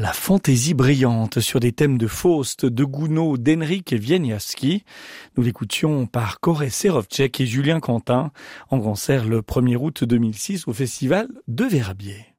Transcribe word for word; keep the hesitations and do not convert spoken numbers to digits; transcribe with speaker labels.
Speaker 1: La fantaisie brillante sur des thèmes de Faust, de Gounod, d'Henryk Wieniawski. Nous l'écoutions par Koré Sérovtchek et Julien Quentin en concert le premier août deux mille six au festival de Verbier.